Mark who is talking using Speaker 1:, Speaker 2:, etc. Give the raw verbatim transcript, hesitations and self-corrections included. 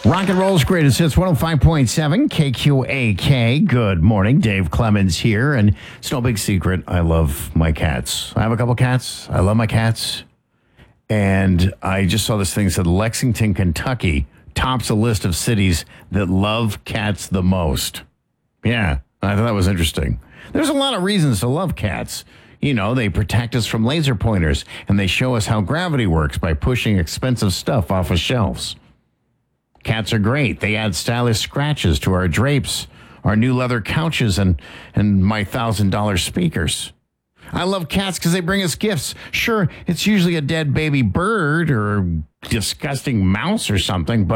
Speaker 1: Rock and roll's greatest hits, one oh five point seven K Q A K. Good morning. Dave Clemens here, and it's no big secret. I love my cats. I have a couple cats. I love my cats. And I just saw this thing that said Lexington, Kentucky tops a list of cities that love cats the most. Yeah, I thought that was interesting. There's a lot of reasons to love cats. You know, they protect us from laser pointers, and they show us how gravity works by pushing expensive stuff off of shelves. Cats are great. They add stylish scratches to our drapes, our new leather couches, and, and my one thousand dollars speakers. I love cats because they bring us gifts. Sure, it's usually a dead baby bird or a disgusting mouse or something, but